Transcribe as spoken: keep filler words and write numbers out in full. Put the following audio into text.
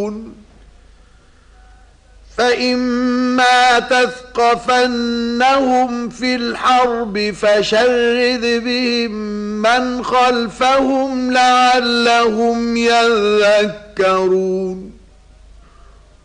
فإما تثقفنهم في الحرب فشرد بهم من خلفهم لعلهم يذكرون